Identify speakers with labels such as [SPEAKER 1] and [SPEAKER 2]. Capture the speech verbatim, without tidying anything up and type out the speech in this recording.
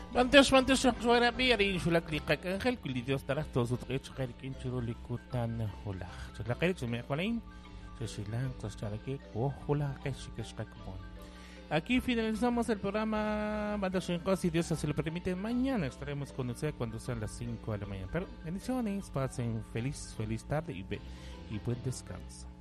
[SPEAKER 1] Mantes, mantes, suara biri, sulak likak angel, kulidios taras, todos os trechos, karikin, churulikutan, hola. Sulak, sumia kwalain, susilang, tostarake, oh, hola, kashikashkakpon. Aquí finalizamos el programa Banda Shinko, si Dios así lo permite. Mañana estaremos con usted cuando sean las cinco de la mañana. Pero bendiciones, pasen feliz, feliz tarde y, be- y buen descanso.